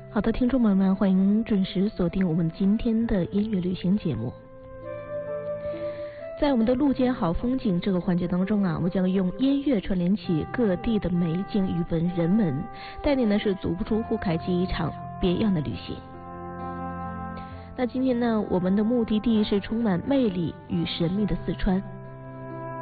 好的，听众朋友们，欢迎准时锁定我们今天的音乐旅行节目。在我们的路见好风景这个环节当中啊，我们将用音乐串联起各地的美景与人文，带领的是足不出户开启一场别样的旅行。那今天呢，我们的目的地是充满魅力与神秘的四川。